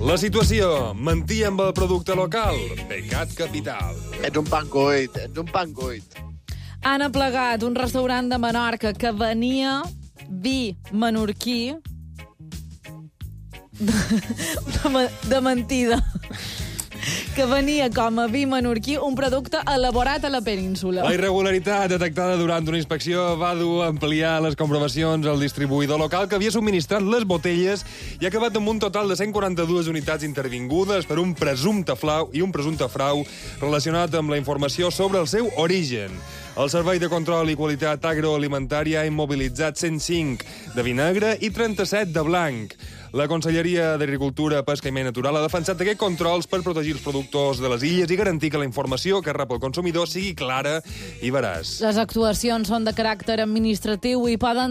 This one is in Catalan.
La situació, mentir amb el producte local, pecat capital. Ets un pancoit, ets un pancoit. Han aplegat un restaurant de Menorca que venia vi menorquí de mentida. Que venia com a vi menorquí un producte elaborat a la península. La irregularitat detectada durant una inspecció va dur a ampliar les comprovacions al distribuïdor local que havia subministrat les botelles i ha acabat amb un total de 142 unitats intervingudes per un presumpte frau relacionat amb la informació sobre el seu origen. El Servei de Control i Qualitat Agroalimentària ha immobilitzat 105 de vi negre i 37 de blanc. La Conselleria d'Agricultura, Pesca i Medi Natural ha defensat aquests controls per protegir els productors de les illes i garantir que la informació que rep el consumidor sigui clara i veraç. Les actuacions són de caràcter administratiu i poden